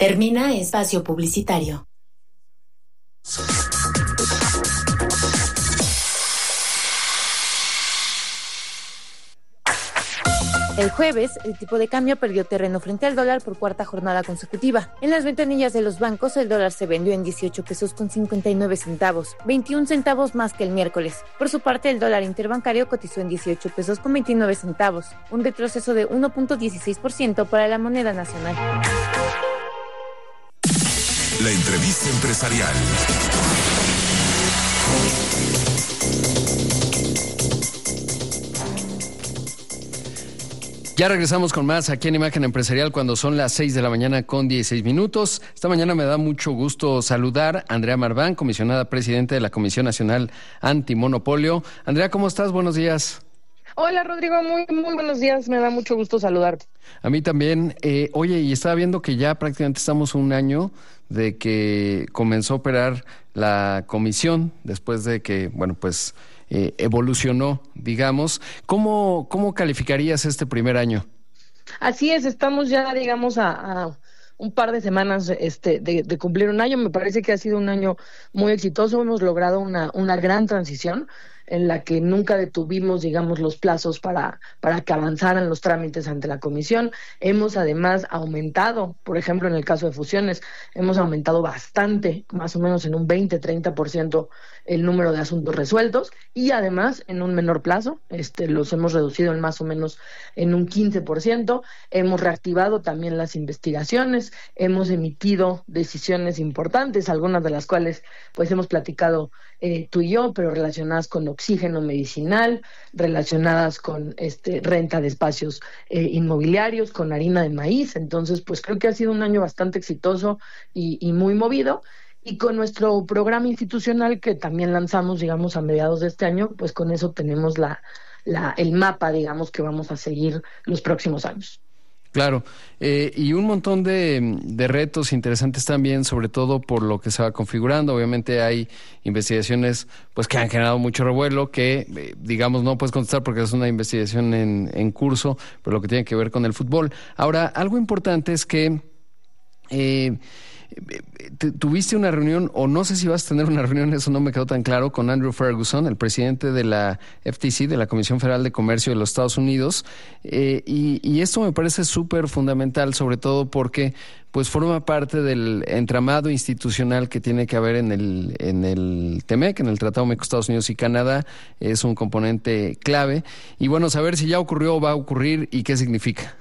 Termina espacio publicitario. El jueves, el tipo de cambio perdió terreno frente al dólar por cuarta jornada consecutiva. En las ventanillas de los bancos, el dólar se vendió en 18 pesos con 59 centavos, 21 centavos más que el miércoles. Por su parte, el dólar interbancario cotizó en 18 pesos con 29 centavos, un retroceso de 1.16% para la moneda nacional. La entrevista empresarial. Ya regresamos con más aquí en Imagen Empresarial cuando son las 6 de la mañana con 16 minutos. Esta mañana me da mucho gusto saludar a Andrea Marván, comisionada presidenta de la Comisión Nacional Antimonopolio. Andrea, ¿cómo estás? Buenos días. Hola, Rodrigo, muy buenos días. Me da mucho gusto saludarte. A mí también. Oye, y estaba viendo que ya prácticamente estamos un año de que comenzó a operar la comisión después de que, evolucionó, digamos. ¿Cómo calificarías este primer año? Así es, estamos ya, digamos, a un par de semanas de cumplir un año. Me parece que ha sido un año muy exitoso. Hemos logrado una gran transición en la que nunca detuvimos, digamos, los plazos para que avanzaran los trámites ante la comisión. Hemos además aumentado, por ejemplo, en el caso de fusiones, hemos aumentado bastante, más o menos en un 20-30% el número de asuntos resueltos, y además en un menor plazo, los hemos reducido en más o menos en un 15%. Hemos reactivado también las investigaciones, hemos emitido decisiones importantes, algunas de las cuales pues hemos platicado tú y yo, pero relacionadas con oxígeno medicinal, relacionadas con renta de espacios inmobiliarios, con harina de maíz. Entonces, pues creo que ha sido un año bastante exitoso y muy movido. Y con nuestro programa institucional que también lanzamos, digamos, a mediados de este año, pues con eso tenemos el mapa, digamos, que vamos a seguir los próximos años. Claro, y un montón de retos interesantes también, sobre todo por lo que se va configurando. Obviamente hay investigaciones pues que han generado mucho revuelo, que digamos no puedes contestar porque es una investigación en curso, pero lo que tiene que ver con el fútbol. Ahora, algo importante es que tuviste una reunión, o no sé si vas a tener una reunión, eso no me quedó tan claro, con Andrew Ferguson, el presidente de la FTC, de la Comisión Federal de Comercio de los Estados Unidos, y esto me parece súper fundamental, sobre todo porque pues forma parte del entramado institucional que tiene que haber en el TEMEC, en el Tratado México-Estados Unidos y Canadá. Es un componente clave, y bueno, saber si ya ocurrió o va a ocurrir y qué significa.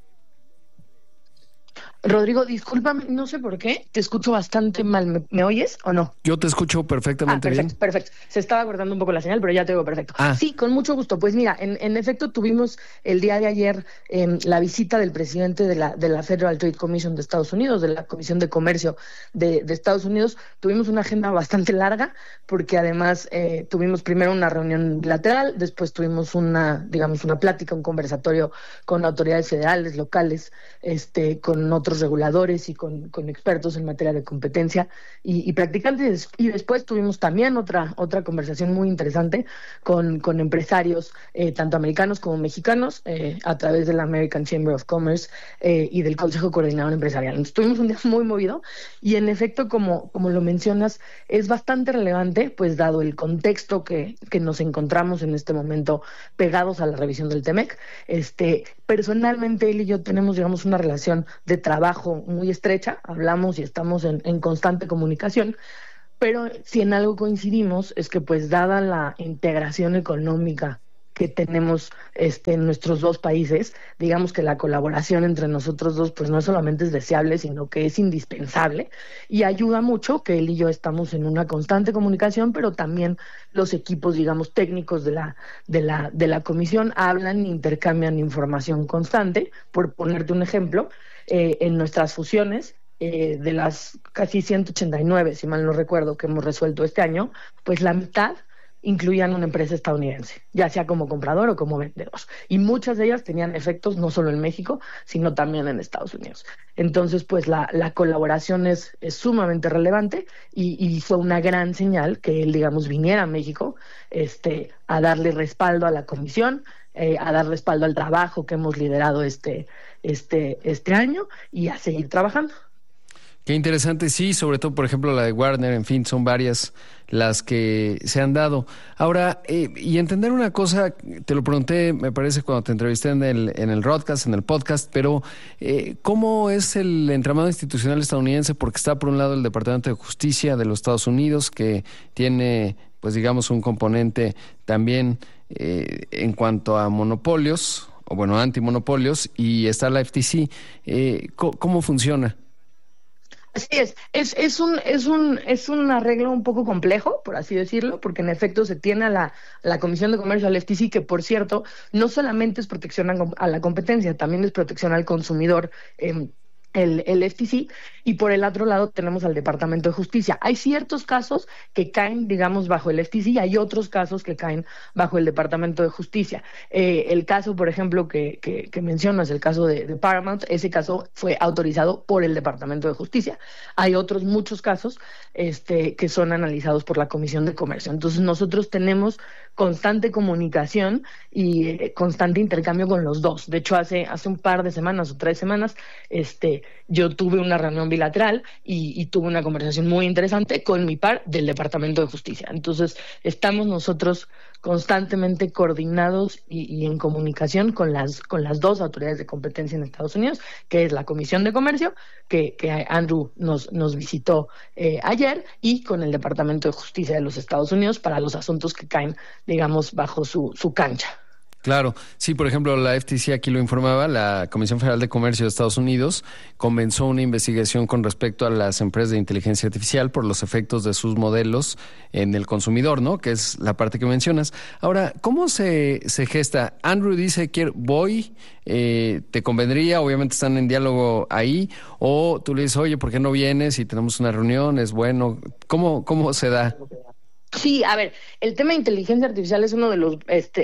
Rodrigo, discúlpame, no sé por qué, te escucho bastante mal. ¿Me oyes o no? Yo te escucho perfectamente bien. Perfecto. Se estaba cortando un poco la señal, pero ya te oigo perfecto. Sí, con mucho gusto. Pues mira, en efecto tuvimos el día de ayer la visita del presidente de la Federal Trade Commission de Estados Unidos, de la Comisión de Comercio de Estados Unidos. Tuvimos una agenda bastante larga, porque además tuvimos primero una reunión bilateral, después tuvimos una plática, un conversatorio con autoridades federales, locales, con otros reguladores y con expertos en materia de competencia y practicantes, y después tuvimos también otra conversación muy interesante con empresarios tanto americanos como mexicanos a través de la American Chamber of Commerce y del Consejo Coordinador Empresarial. Entonces, tuvimos un día muy movido y en efecto, como lo mencionas, es bastante relevante, pues dado el contexto que nos encontramos en este momento pegados a la revisión del TEMEC. Personalmente él y yo tenemos, digamos, una relación de trabajo muy estrecha, hablamos y estamos en constante comunicación, pero si en algo coincidimos es que pues dada la integración económica que tenemos en nuestros dos países, digamos que la colaboración entre nosotros dos pues no solamente es deseable, sino que es indispensable, y ayuda mucho que él y yo estamos en una constante comunicación, pero también los equipos, digamos, técnicos de la comisión hablan e intercambian información constante. Por ponerte un ejemplo, en nuestras fusiones, de las casi 189, si mal no recuerdo, que hemos resuelto este año, pues la mitad incluían una empresa estadounidense, ya sea como comprador o como vendedor. Y muchas de ellas tenían efectos no solo en México, sino también en Estados Unidos. Entonces, pues la colaboración es sumamente relevante y fue una gran señal que él, digamos, viniera a México a darle respaldo a la comisión, a dar respaldo al trabajo que hemos liderado este año y a seguir trabajando. Qué interesante, sí, sobre todo, por ejemplo, la de Warner, en fin, son varias las que se han dado. Ahora, y entender una cosa, te lo pregunté, me parece, cuando te entrevisté en el broadcast, en el podcast, pero ¿cómo es el entramado institucional estadounidense? Porque está, por un lado, el Departamento de Justicia de los Estados Unidos, que tiene, pues digamos, un componente también en cuanto a monopolios, o bueno, antimonopolios, y está la FTC. ¿Cómo funciona? Así es un arreglo un poco complejo, por así decirlo, porque en efecto se tiene a la Comisión de Comercio, al FTC, que por cierto, no solamente es protección a la competencia, también es protección al consumidor, el FTC, y por el otro lado tenemos al Departamento de Justicia. Hay ciertos casos que caen, digamos, bajo el FTC y hay otros casos que caen bajo el Departamento de Justicia. El caso, por ejemplo, que mencionas, el caso de Paramount, ese caso fue autorizado por el Departamento de Justicia. Hay otros muchos casos que son analizados por la Comisión de Comercio. Entonces nosotros tenemos constante comunicación y constante intercambio con los dos. De hecho, hace un par de semanas o 3 semanas, yo tuve una reunión bilateral y tuve una conversación muy interesante con mi par del Departamento de Justicia. Entonces, estamos nosotros constantemente coordinados y en comunicación con las dos autoridades de competencia en Estados Unidos, que es la Comisión de Comercio, que Andrew nos visitó ayer, y con el Departamento de Justicia de los Estados Unidos para los asuntos que caen, digamos, bajo su cancha. Claro, sí, por ejemplo, la FTC, aquí lo informaba, la Comisión Federal de Comercio de Estados Unidos comenzó una investigación con respecto a las empresas de inteligencia artificial por los efectos de sus modelos en el consumidor, ¿no? Que es la parte que mencionas. Ahora, ¿cómo se gesta? Andrew dice, voy, te convendría, obviamente están en diálogo ahí, o tú le dices, oye, ¿por qué no vienes? Y tenemos una reunión, es bueno. ¿Cómo se da? Sí, a ver, el tema de inteligencia artificial es uno de los,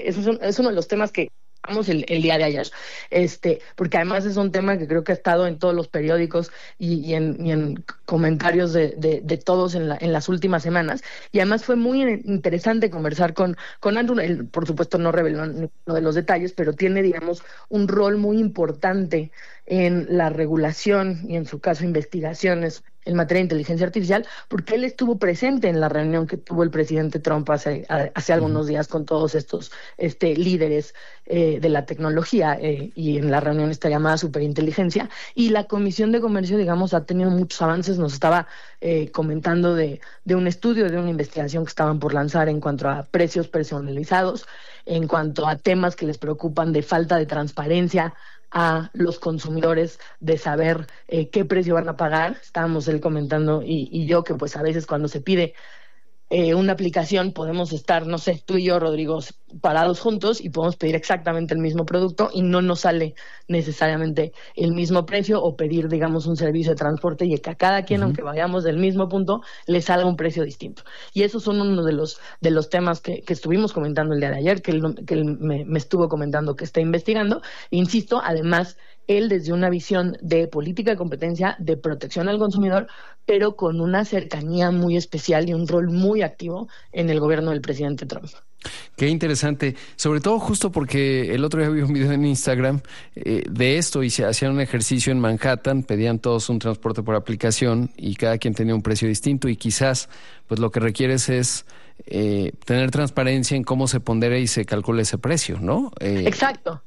es uno de los temas que hablamos el día de ayer, porque además es un tema que creo que ha estado en todos los periódicos y en comentarios de todos en las últimas semanas, y además fue muy interesante conversar con Andrew. Él, por supuesto, no reveló ninguno de los detalles, pero tiene, digamos, un rol muy importante en la regulación y, en su caso, investigaciones en materia de inteligencia artificial, porque él estuvo presente en la reunión que tuvo el presidente Trump hace algunos días con todos estos líderes de la tecnología, y en la reunión esta llamada superinteligencia, y la Comisión de Comercio, digamos, ha tenido muchos avances. Nos estaba comentando de un estudio, de una investigación que estaban por lanzar en cuanto a precios personalizados, en cuanto a temas que les preocupan de falta de transparencia a los consumidores, de saber qué precio van a pagar. Estábamos él comentando y yo que pues a veces cuando se pide una aplicación podemos estar, no sé, tú y yo, Rodrigo, parados juntos y podemos pedir exactamente el mismo producto y no nos sale necesariamente el mismo precio, o pedir, digamos, un servicio de transporte y que a cada quien, aunque vayamos del mismo punto, le salga un precio distinto. Y esos son uno de los temas que estuvimos comentando el día de ayer, que él me estuvo comentando que está investigando. Insisto, además, él desde una visión de política de competencia, de protección al consumidor, pero con una cercanía muy especial y un rol muy activo en el gobierno del presidente Trump. Qué interesante, sobre todo justo porque el otro día vi un video en Instagram de esto, y se hacían un ejercicio en Manhattan, pedían todos un transporte por aplicación y cada quien tenía un precio distinto, y quizás pues lo que requieres es tener transparencia en cómo se pondera y se calcula ese precio, ¿no? Exacto.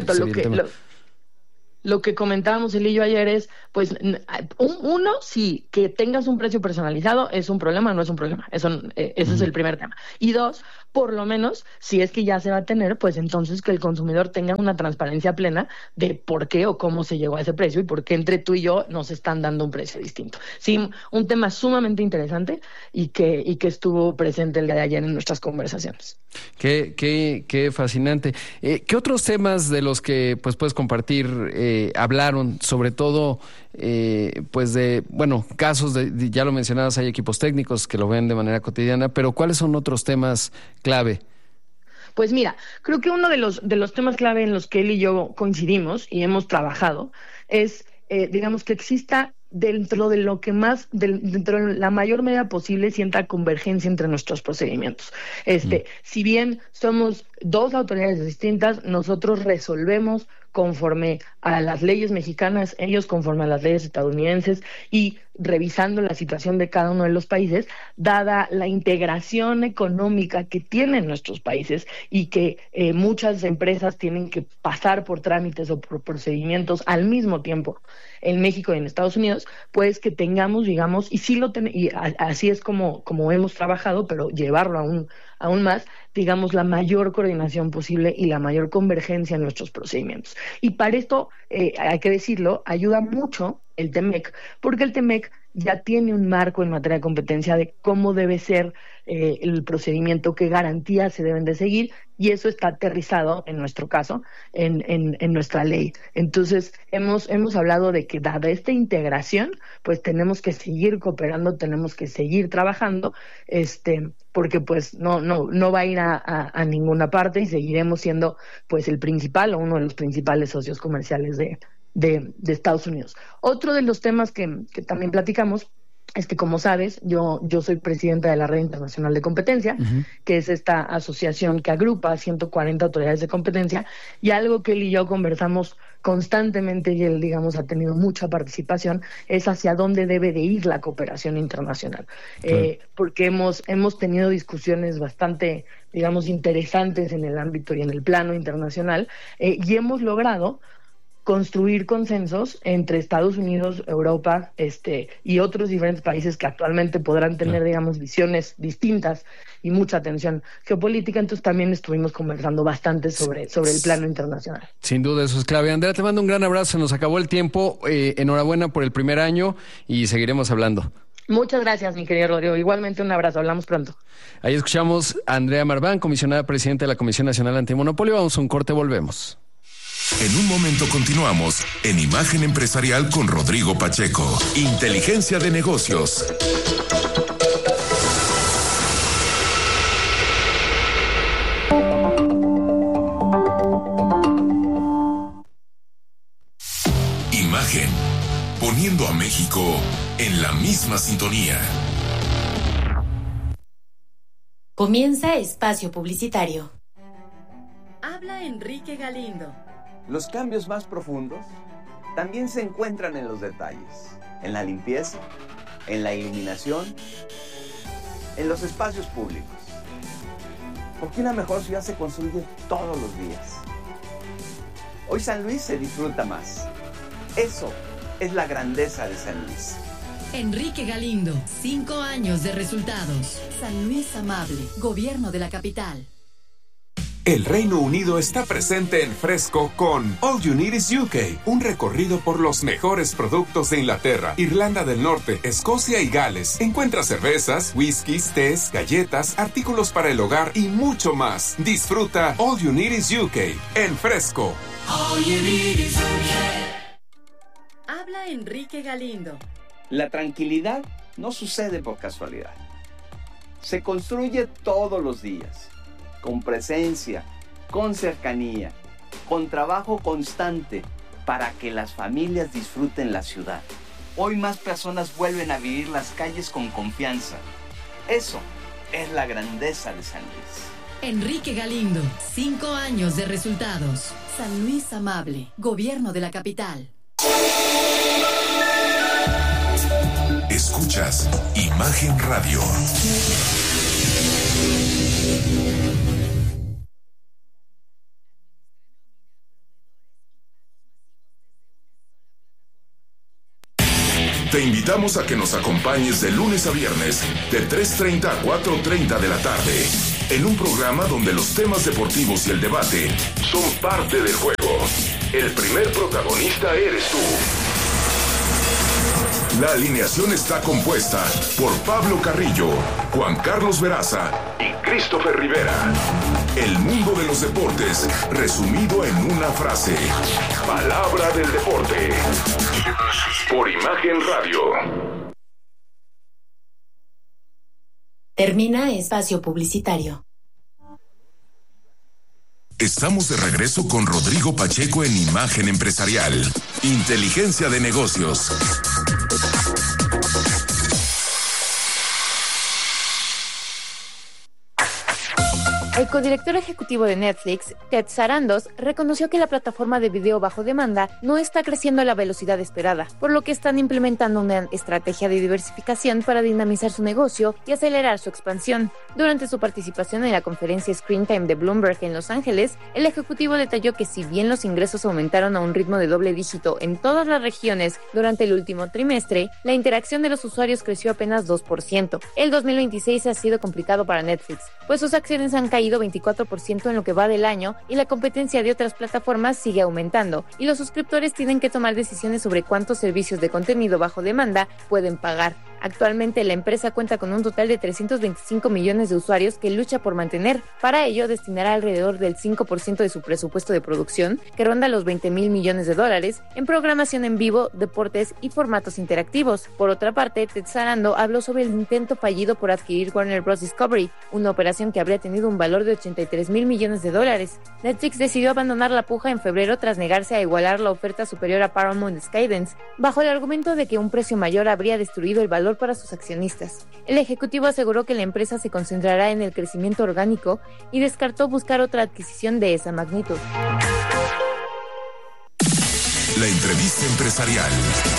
Lo que comentábamos él y yo ayer es, pues, uno, sí, que tengas un precio personalizado es un problema, no es un problema. Ese es el primer tema. Y dos, por lo menos, si es que ya se va a tener, pues entonces que el consumidor tenga una transparencia plena de por qué o cómo se llegó a ese precio y por qué entre tú y yo nos están dando un precio distinto. Sí, un tema sumamente interesante y que estuvo presente el día de ayer en nuestras conversaciones. Qué fascinante. ¿Qué otros temas de los que pues puedes compartir hablaron? Sobre todo, pues de, bueno, casos ya lo mencionabas, hay equipos técnicos que lo ven de manera cotidiana, pero ¿cuáles son otros temas clave? Pues mira, creo que uno de los temas clave en los que él y yo coincidimos y hemos trabajado es, digamos, que exista dentro de dentro de la mayor medida posible, cierta convergencia entre nuestros procedimientos. Si bien somos dos autoridades distintas, nosotros resolvemos conforme a las leyes mexicanas, ellos conforme a las leyes estadounidenses, y revisando la situación de cada uno de los países, dada la integración económica que tienen nuestros países y que muchas empresas tienen que pasar por trámites o por procedimientos al mismo tiempo en México y en Estados Unidos, pues que tengamos, digamos, y así es como hemos trabajado, pero llevarlo aún más, digamos, la mayor coordinación posible y la mayor convergencia en nuestros procedimientos. Y para esto, hay que decirlo, ayuda mucho el TEMEC, porque el TEMEC ya tiene un marco en materia de competencia de cómo debe ser el procedimiento, qué garantías se deben de seguir, y eso está aterrizado, en nuestro caso, en nuestra ley. Entonces, hemos hablado de que dada esta integración, pues tenemos que seguir cooperando, tenemos que seguir trabajando, porque pues no va a ir a ninguna parte y seguiremos siendo pues el principal o uno de los principales socios comerciales de Estados Unidos. Otro de los temas que también platicamos es que, como sabes, yo soy presidenta de la Red Internacional de Competencia, que es esta asociación que agrupa a 140 autoridades de competencia, y algo que él y yo conversamos constantemente, y él, digamos, ha tenido mucha participación, es hacia dónde debe de ir la cooperación internacional. Porque hemos tenido discusiones bastante, digamos, interesantes en el ámbito y en el plano internacional, y hemos logrado construir consensos entre Estados Unidos, Europa, y otros diferentes países que actualmente podrán tener, digamos, visiones distintas y mucha tensión geopolítica. Entonces también estuvimos conversando bastante sobre el plano internacional. Sin duda, eso es clave. Andrea, te mando un gran abrazo. Se nos acabó el tiempo. Enhorabuena por el primer año y seguiremos hablando. Muchas gracias, mi querido Rodrigo. Igualmente un abrazo. Hablamos pronto. Ahí escuchamos a Andrea Marván, comisionada presidenta de la Comisión Nacional Antimonopolio. Vamos a un corte, volvemos. En un momento continuamos en Imagen Empresarial con Rodrigo Pacheco. Inteligencia de negocios. Imagen, poniendo a México en la misma sintonía. Comienza espacio publicitario. Habla Enrique Galindo. Los cambios más profundos también se encuentran en los detalles, en la limpieza, en la iluminación, en los espacios públicos. Porque una mejor ciudad se construye todos los días. Hoy San Luis se disfruta más. Eso es la grandeza de San Luis. Enrique Galindo, 5 años de resultados. San Luis Amable, Gobierno de la Capital. El Reino Unido está presente en Fresco con All You Need is UK, un recorrido por los mejores productos de Inglaterra, Irlanda del Norte, Escocia y Gales. Encuentra cervezas, whiskies, tés, galletas, artículos para el hogar y mucho más. Disfruta All You Need is UK en Fresco. All You Need is UK. Habla Enrique Galindo. La tranquilidad no sucede por casualidad. Se construye todos los días. Con presencia, con cercanía, con trabajo constante para que las familias disfruten la ciudad. Hoy más personas vuelven a vivir las calles con confianza. Eso es la grandeza de San Luis. Enrique Galindo, 5 años de resultados. San Luis Amable, Gobierno de la Capital. Escuchas Imagen Radio. Te invitamos a que nos acompañes de lunes a viernes, de 3:30 a 4:30 de la tarde, en un programa donde los temas deportivos y el debate son parte del juego. El primer protagonista eres tú. La alineación está compuesta por Pablo Carrillo, Juan Carlos Veraza y Christopher Rivera. El mundo de los deportes, resumido en una frase. Palabra del deporte. Por Imagen Radio. Termina espacio publicitario. Estamos de regreso con Rodrigo Pacheco en Imagen Empresarial. Inteligencia de negocios. El codirector ejecutivo de Netflix, Ted Sarandos, reconoció que la plataforma de video bajo demanda no está creciendo a la velocidad esperada, por lo que están implementando una estrategia de diversificación para dinamizar su negocio y acelerar su expansión. Durante su participación en la conferencia Screen Time de Bloomberg en Los Ángeles, el ejecutivo detalló que si bien los ingresos aumentaron a un ritmo de doble dígito en todas las regiones durante el último trimestre, la interacción de los usuarios creció apenas 2%. El 2026 ha sido complicado para Netflix, pues sus acciones han caído 24% en lo que va del año y la competencia de otras plataformas sigue aumentando, y los suscriptores tienen que tomar decisiones sobre cuántos servicios de contenido bajo demanda pueden pagar. Actualmente la empresa cuenta con un total de 325 millones de usuarios que lucha por mantener. Para ello destinará alrededor del 5% de su presupuesto de producción, que ronda los $20,000 millones, en programación en vivo, deportes y formatos interactivos. Por otra parte, Ted Sarandos habló sobre el intento fallido por adquirir Warner Bros. Discovery, una operación que habría tenido un valor de $83,000 millones. Netflix decidió abandonar la puja en febrero tras negarse a igualar la oferta superior a Paramount Skydance, bajo el argumento de que un precio mayor habría destruido el valor para sus accionistas. El ejecutivo aseguró que la empresa se concentrará en el crecimiento orgánico y descartó buscar otra adquisición de esa magnitud. La entrevista empresarial.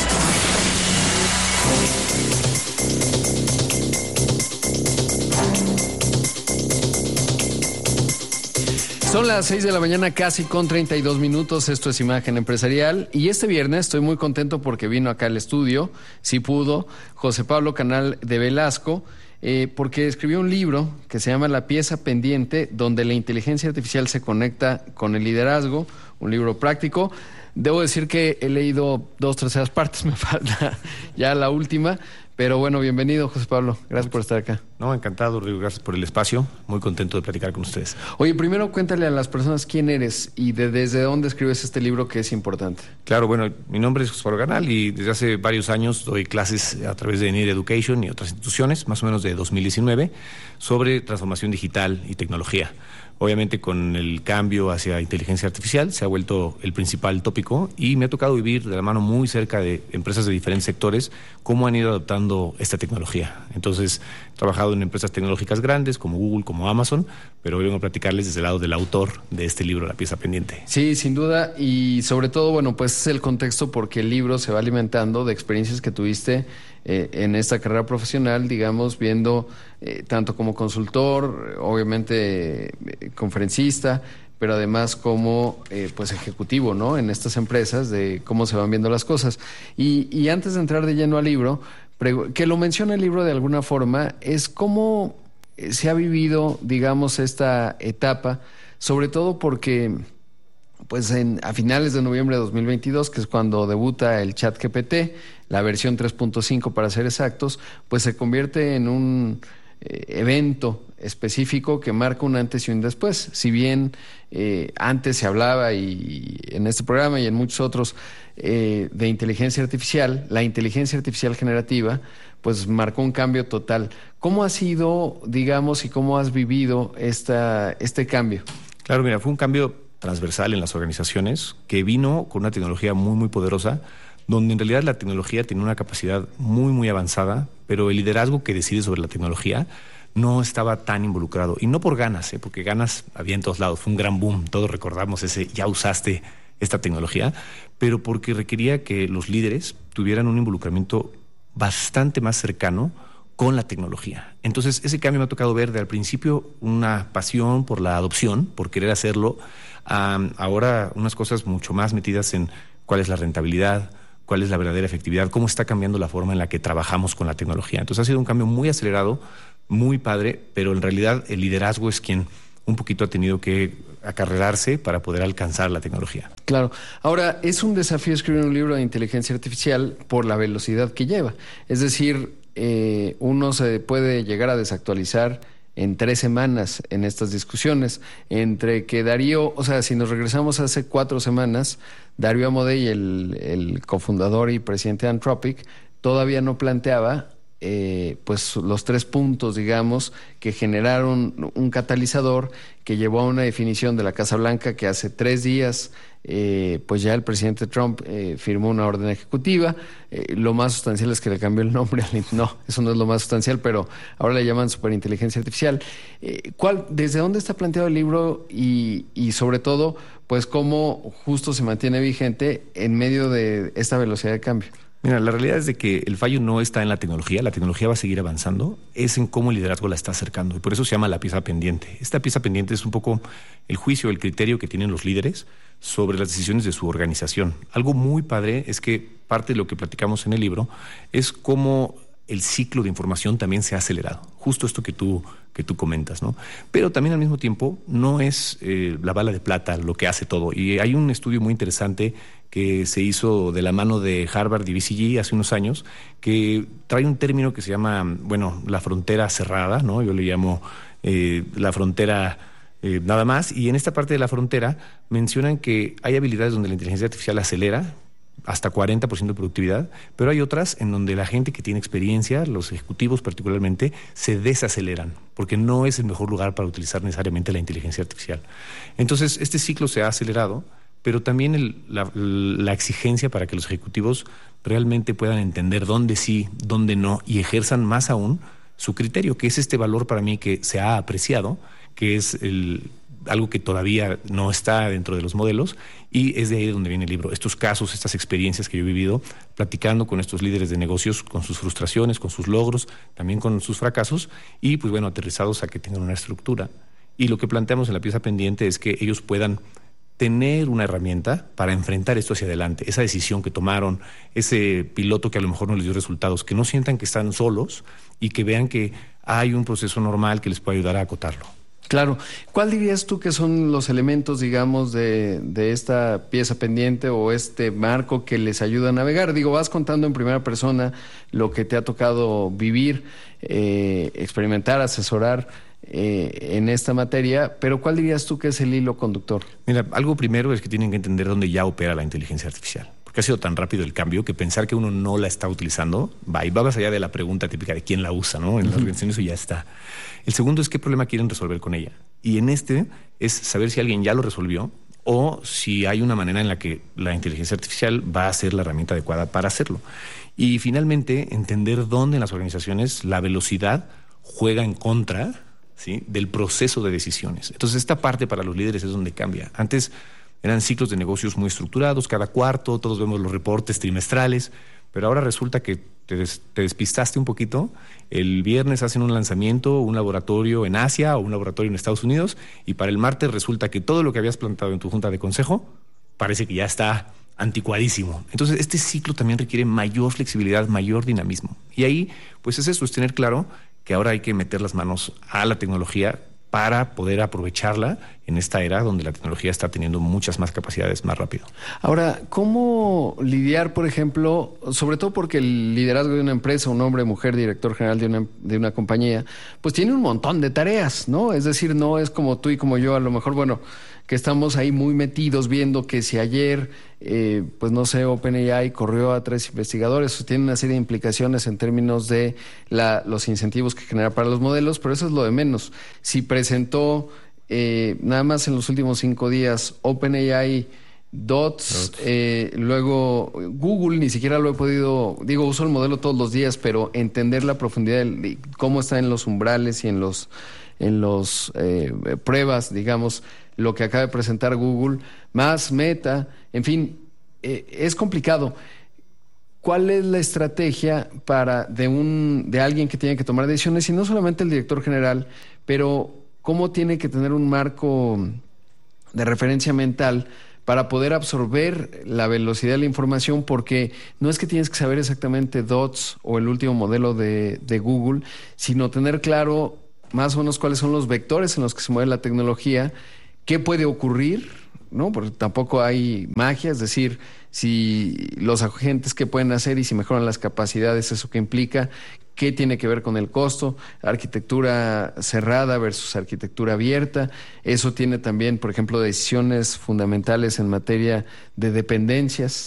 Son las 6 de la mañana, casi con 32 minutos. Esto es Imagen Empresarial. Y este viernes estoy muy contento porque vino acá al estudio, si pudo, José Pablo Canal de Velasco, porque escribió un libro que se llama La pieza pendiente, donde la inteligencia artificial se conecta con el liderazgo, un libro práctico. Debo decir que he leído 2/3 partes, me falta ya la última. Pero bueno, bienvenido, José Pablo. Gracias por estar acá. No, encantado, Rodrigo. Gracias por el espacio. Muy contento de platicar con ustedes. Oye, primero cuéntale a las personas quién eres y desde dónde escribes este libro que es importante. Claro, bueno, mi nombre es José Pablo Canal y desde hace varios años doy clases a través de Need Education y otras instituciones, más o menos de 2019, sobre transformación digital y tecnología. Obviamente con el cambio hacia inteligencia artificial se ha vuelto el principal tópico y me ha tocado vivir de la mano muy cerca de empresas de diferentes sectores cómo han ido adoptando esta tecnología. Entonces, he trabajado en empresas tecnológicas grandes como Google, como Amazon, pero hoy vengo a platicarles desde el lado del autor de este libro, La pieza pendiente. Sí, sin duda, y sobre todo, bueno, pues es el contexto porque el libro se va alimentando de experiencias que tuviste en esta carrera profesional, digamos, viendo tanto como consultor, obviamente conferencista, pero además como pues ejecutivo, ¿no? En estas empresas, de cómo se van viendo las cosas. Y antes de entrar de lleno al libro, que lo menciona el libro de alguna forma, es cómo se ha vivido, digamos, esta etapa, sobre todo porque pues a finales de noviembre de 2022, que es cuando debuta el ChatGPT, la versión 3.5 para ser exactos, pues se convierte en un evento específico que marca un antes y un después. Si bien antes se hablaba, y en este programa y en muchos otros, de inteligencia artificial, la inteligencia artificial generativa pues marcó un cambio total. ¿Cómo ha sido, digamos, y cómo has vivido este cambio? Claro, mira, fue un cambio transversal en las organizaciones que vino con una tecnología muy, muy poderosa, donde en realidad la tecnología tiene una capacidad muy, muy avanzada, pero el liderazgo que decide sobre la tecnología no estaba tan involucrado. Y no por ganas, porque ganas había en todos lados. Fue un gran boom. Todos recordamos ese, ya usaste esta tecnología, pero porque requería que los líderes tuvieran un involucramiento bastante más cercano con la tecnología. Entonces, ese cambio me ha tocado ver de al principio una pasión por la adopción, por querer hacerlo, ahora unas cosas mucho más metidas en cuál es la rentabilidad, cuál es la verdadera efectividad, cómo está cambiando la forma en la que trabajamos con la tecnología. Entonces ha sido un cambio muy acelerado, muy padre, pero en realidad el liderazgo es quien un poquito ha tenido que acarrerarse para poder alcanzar la tecnología. Claro. Ahora, es un desafío escribir un libro de inteligencia artificial por la velocidad que lleva. Es decir, uno se puede llegar a desactualizar en 3 semanas en estas discusiones, entre que Darío, o sea, si nos regresamos hace 4 semanas, Darío Amodei, el cofundador y presidente de Anthropic, todavía no planteaba pues los 3 puntos, digamos, que generaron un catalizador que llevó a una definición de la Casa Blanca que hace 3 días pues ya el presidente Trump firmó una orden ejecutiva. Lo más sustancial es que le cambió el nombre. No, eso no es lo más sustancial, pero ahora le llaman superinteligencia artificial. ¿Desde dónde está planteado el libro y sobre todo, pues cómo justo se mantiene vigente en medio de esta velocidad de cambio? Mira, la realidad es de que el fallo no está en la tecnología va a seguir avanzando, es en cómo el liderazgo la está acercando, y por eso se llama la pieza pendiente. Esta pieza pendiente es un poco el juicio, el criterio que tienen los líderes sobre las decisiones de su organización. Algo muy padre es que parte de lo que platicamos en el libro es cómo el ciclo de información también se ha acelerado. Justo esto que tú comentas, ¿no? Pero también al mismo tiempo no es la bala de plata lo que hace todo. Y hay un estudio muy interesante que se hizo de la mano de Harvard y BCG hace unos años, que trae un término que se llama, la frontera cerrada, ¿no? Yo le llamo la frontera nada más. Y en esta parte de la frontera mencionan que hay habilidades donde la inteligencia artificial acelera hasta 40% de productividad, pero hay otras en donde la gente que tiene experiencia, los ejecutivos particularmente, se desaceleran, porque no es el mejor lugar para utilizar necesariamente la inteligencia artificial. Entonces, este ciclo se ha acelerado, pero también la exigencia para que los ejecutivos realmente puedan entender dónde sí, dónde no, y ejerzan más aún su criterio, que es este valor para mí que se ha apreciado, que es algo que todavía no está dentro de los modelos, y es de ahí donde viene el libro. Estos casos, estas experiencias que yo he vivido platicando con estos líderes de negocios, con sus frustraciones, con sus logros, también con sus fracasos, y pues aterrizados a que tengan una estructura. Y lo que planteamos en la pieza pendiente es que ellos puedan tener una herramienta para enfrentar esto hacia adelante, esa decisión que tomaron, ese piloto que a lo mejor no les dio resultados, que no sientan que están solos y que vean que hay un proceso normal que les puede ayudar a acotarlo. Claro. ¿Cuál dirías tú que son los elementos, digamos, de esta pieza pendiente o este marco que les ayuda a navegar? Vas contando en primera persona lo que te ha tocado vivir, experimentar, asesorar en esta materia, pero ¿cuál dirías tú que es el hilo conductor? Mira, algo primero es que tienen que entender dónde ya opera la inteligencia artificial. Porque ha sido tan rápido el cambio que pensar que uno no la está utilizando va más allá de la pregunta típica de quién la usa, ¿no? En la organización eso ya está. El segundo es qué problema quieren resolver con ella. Y en este es saber si alguien ya lo resolvió o si hay una manera en la que la inteligencia artificial va a ser la herramienta adecuada para hacerlo. Y finalmente, entender dónde en las organizaciones la velocidad juega en contra, ¿sí?, del proceso de decisiones. Entonces, esta parte para los líderes es donde cambia. Antes eran ciclos de negocios muy estructurados, cada cuarto, todos vemos los reportes trimestrales, pero ahora resulta que te despistaste un poquito. El viernes hacen un lanzamiento, un laboratorio en Asia o un laboratorio en Estados Unidos, y para el martes resulta que todo lo que habías plantado en tu junta de consejo parece que ya está anticuadísimo. Entonces, este ciclo también requiere mayor flexibilidad, mayor dinamismo. Y ahí, pues es eso, es tener claro que ahora hay que meter las manos a la tecnología para poder aprovecharla en esta era donde la tecnología está teniendo muchas más capacidades más rápido. Ahora, ¿cómo lidiar, por ejemplo, sobre todo porque el liderazgo de una empresa, un hombre, mujer, director general de una compañía, pues tiene un montón de tareas, ¿no? Es decir, no es como tú y como yo, a lo mejor, que estamos ahí muy metidos viendo que si ayer, pues no sé, OpenAI corrió a 3 investigadores, eso tiene una serie de implicaciones en términos de los incentivos que genera para los modelos, pero eso es lo de menos. Si presentó nada más en los últimos 5 días OpenAI Dots. Luego Google, ni siquiera lo he podido, uso el modelo todos los días, pero entender la profundidad de cómo está en los umbrales y en los pruebas, digamos, lo que acaba de presentar Google, más Meta, en fin, es complicado. ¿Cuál es la estrategia de alguien que tiene que tomar decisiones? Y no solamente el director general, pero cómo tiene que tener un marco de referencia mental para poder absorber la velocidad de la información, porque no es que tienes que saber exactamente Dots o el último modelo de Google, sino tener claro más o menos cuáles son los vectores en los que se mueve la tecnología, qué puede ocurrir, ¿no? Porque tampoco hay magia, es decir, si los agentes que pueden hacer y si mejoran las capacidades, eso que implica, qué tiene que ver con el costo, arquitectura cerrada versus arquitectura abierta. Eso tiene también, por ejemplo, decisiones fundamentales en materia de dependencias.